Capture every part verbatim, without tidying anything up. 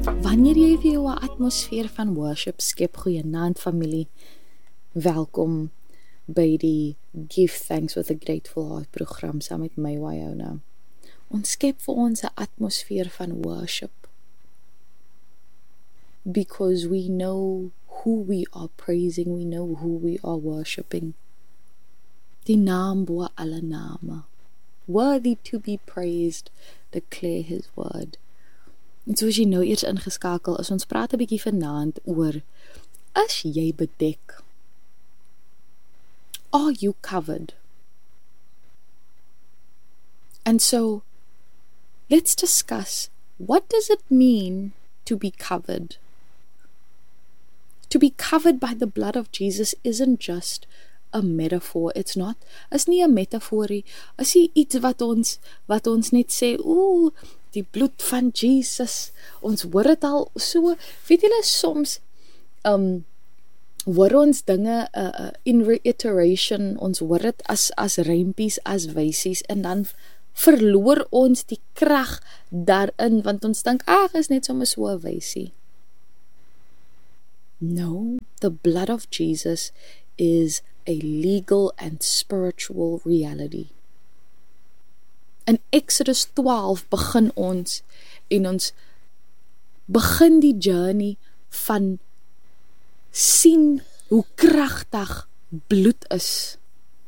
Wanneer jy vir jou 'n atmosfeer van worship skep, goeienaand familie, welkom by die Give Thanks with a Grateful Heart program saam met my Wyona. Ons skep vir ons 'n atmosfeer van worship because we know who we are praising, we know who we are worshiping. Die naam bo alle name, worthy to be praised, declare his word. En soos jy nou eers ingeskakel is, ons praat 'n bietjie vanaand oor, is jy bedek? Are you covered? And so, let's discuss, what does it mean to be covered? To be covered by the blood of Jesus isn't just a metaphor. It's not, is nie 'n metafoorie, is nie iets wat ons, wat ons net sê, ooh, die bloed van Jesus, ons hoor het al so, weet julle soms, um, hoor ons dinge uh, uh, in reiteration, ons hoor het as, as rympies, as wysies, en dan verloor ons die krag daarin, want ons dink, ag, is net soms so 'n wysie. No, the blood of Jesus is a legal and spiritual reality. In Exodus twaalf begin ons, en ons begin die journey van sien hoe kragtig bloed is.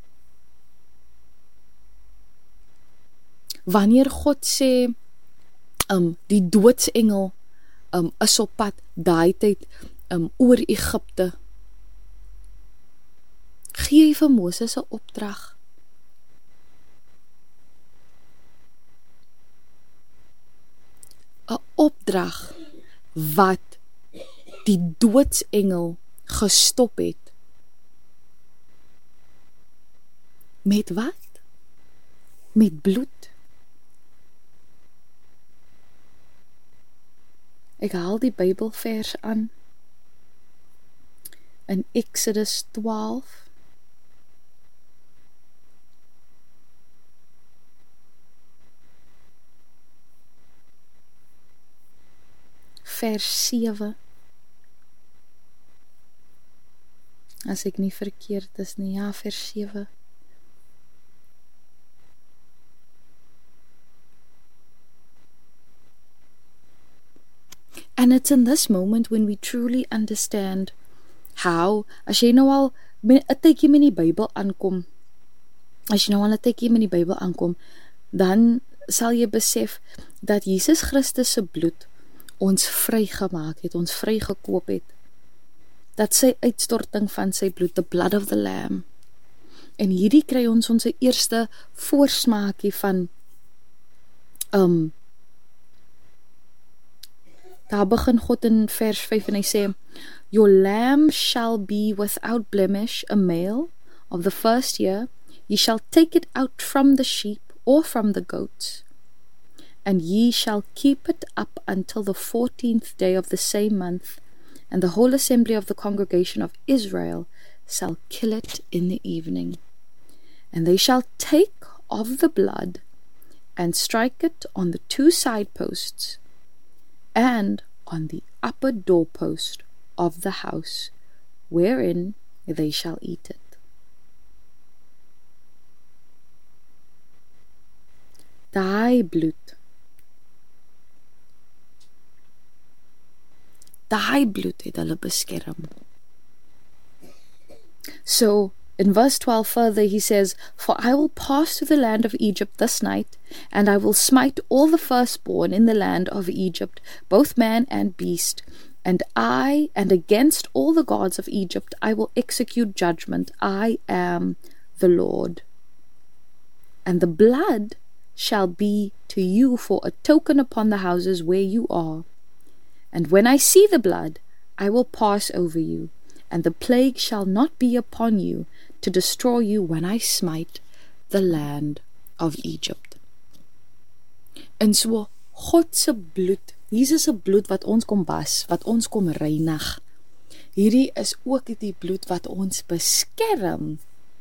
Wanneer God sê, um, die doodsengel um, is op pad daai tyd um, oor Egipte, gee hy vir Moses 'n opdrag. Een opdrag wat die doodsengel gestop het. Met wat? Met bloed. Ek haal die Bybelvers aan in Exodus twaalf. Vers sewe, as ek nie verkeerd is nie, ja, vers sewe. And it's in this moment when we truly understand how, as jy nou al 'n tydjie met die Bybel aankom, as jy nou al 'n tydjie met die Bybel aankom, dan sal jy besef dat Jesus Christus se bloed ons vrygemaak het, ons vrygekoop het, dat sy uitstorting van sy bloed, the blood of the lamb, en hierdie kry ons ons eerste voorsmaakie van, um, daar begin God in vers vyf en hy sê, your lamb shall be without blemish, a male of the first year, ye shall take it out from the sheep or from the goats, and ye shall keep it up until the fourteenth day of the same month, and the whole assembly of the congregation of Israel shall kill it in the evening. And they shall take of the blood, and strike it on the two side posts, and on the upper doorpost of the house, wherein they shall eat it. Daai bloed, daai bloed het hulle beskerm. So, in verse twelve further he says, for I will pass through the land of Egypt this night, and I will smite all the firstborn in the land of Egypt, both man and beast, and I, and against all the gods of Egypt, I will execute judgment. I am the Lord. And the blood shall be to you for a token upon the houses where you are. And when I see the blood, I will pass over you, and the plague shall not be upon you to destroy you when I smite the land of Egypt. En so, God se bloed, Jesus se bloed wat ons kom was, wat ons kom reinig, hierdie is ook die bloed wat ons beskerm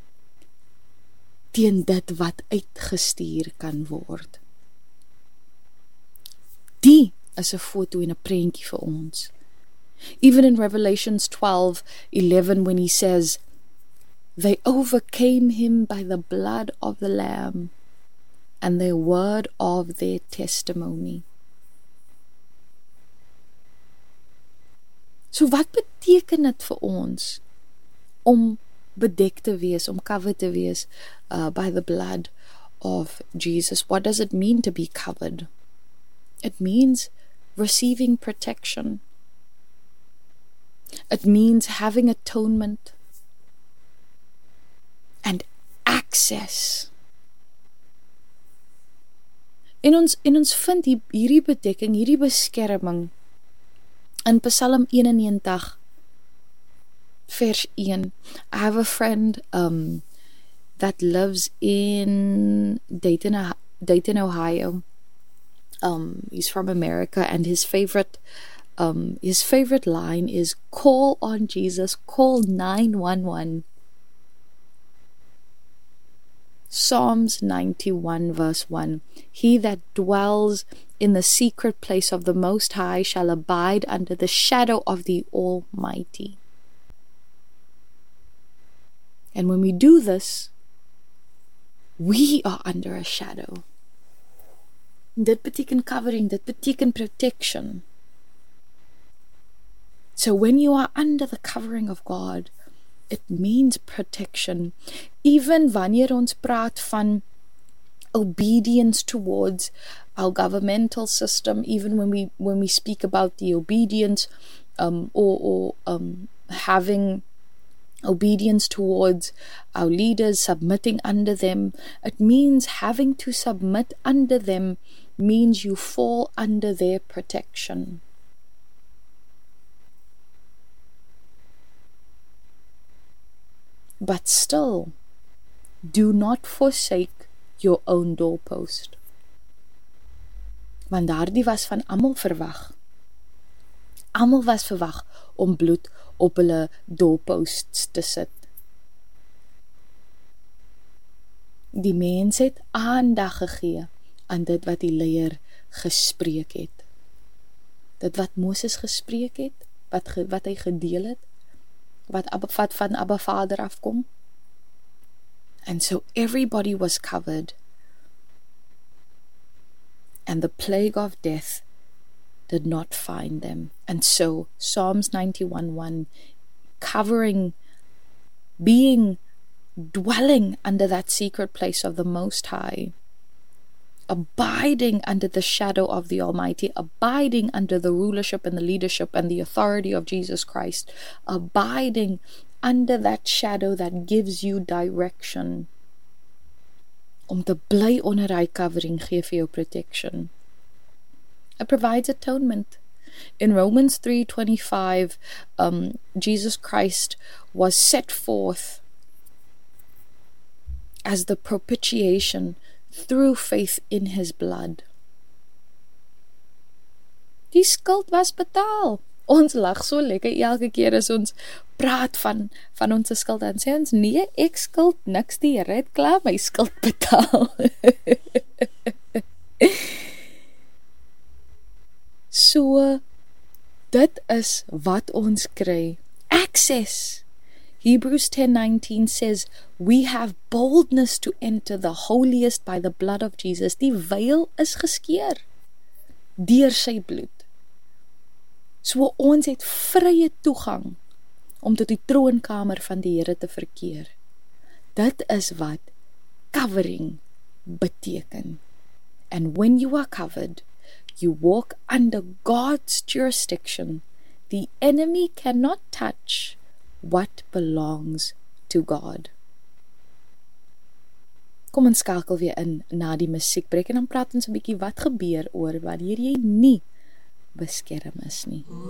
teen dit wat uitgestuur kan word. Die is 'n foto en 'n prentjie vir ons. Even in Revelations twelve eleven, when he says, they overcame him by the blood of the Lamb and the word of their testimony. So wat beteken dit vir ons om bedek te wees, om covered te wees uh, by the blood of Jesus? What does it mean to be covered? It means receiving protection. It means having atonement and access. En ons, en ons vind die, hierdie bedekking, hierdie beskerming in Psalm eenennegentig vers one. I have a friend um, that lives in Dayton, Dayton, Ohio. Um, he's from America, and his favorite Um, his favorite line is, call on Jesus, call nine one one. Psalms ninety-one verse one. He that dwells in the secret place of the Most High shall abide under the shadow of the Almighty. And when we do this, we are under a shadow. Dit beteken covering, dit beteken protection. So when you are under the covering of God, it means protection. Even wanneer ons praat van obedience towards our governmental system, even when we when we speak about the obedience um, or, or um, having obedience towards our leaders, submitting under them, it means having to submit under them means you fall under their protection. But still, do not forsake your own doorpost. Want daardie was van almal verwag. Almal was verwag om bloed op hulle doorposts te sit. Die mens het aandag gegee aan dit wat die leier gespreek het. Dit wat Moses gespreek het, wat, ge, wat hy gedeel het, wat, wat van Abba Vader afkom. And so everybody was covered. And the plague of death did not find them. And so Psalms ninety-one one, covering, being, dwelling under that secret place of the Most High, abiding under the shadow of the Almighty, abiding under the rulership and the leadership and the authority of Jesus Christ, abiding under that shadow that gives you direction. Om te bly onder hy covering gee vir jou protection. It provides atonement. In Romans three twenty-five, um, Jesus Christ was set forth as the propitiation through faith in his blood. Die skuld was betaal. Ons lag so lekker elke keer as ons praat van, van ons skuld en sê ons, nee, ek skuld niks, die Here het klaar my skuld betaal. So, dit is wat ons kry. Access. Hebrews ten nineteen says, we have boldness to enter the holiest by the blood of Jesus. Die veil is geskeur deur sy bloed. So ons het vrye toegang om tot die troonkamer van die Here te verkeer. Dit is wat covering beteken. And when you are covered, you walk under God's jurisdiction. The enemy cannot touch what belongs to God. Kom ons skakel weer in na die musiekbreek en dan praat ons 'n bietjie wat gebeur oor wanneer jy nie beskerm is nie.